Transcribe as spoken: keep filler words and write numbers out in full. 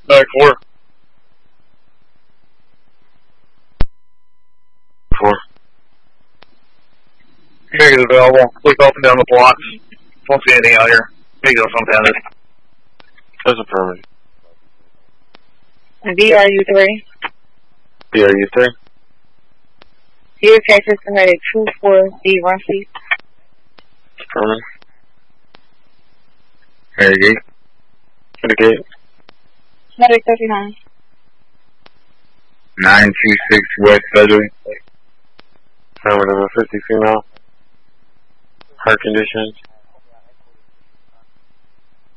Back four. Four. Make it available. Look up and down the blocks. Don't see anything out here. Make it unattended. That's affirmative. B R U three. B R U three. U K estimated two four B run please. Affirmative. Medic eight. Medic eight. Medic thirty-nine. nine two six West Federal. Affirmative, fifty female. Heart conditions.